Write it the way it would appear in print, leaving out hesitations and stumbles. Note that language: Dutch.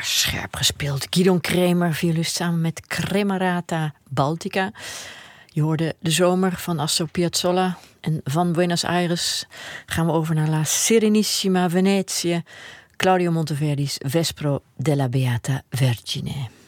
scherp gespeeld. Guidon Kremer, violist samen met Cremarata Baltica. Je hoorde De Zomer van Astor Piazzolla. En van Buenos Aires gaan we over naar La Serenissima Venetië. Claudio Monteverdi's Vespro della Beata Vergine.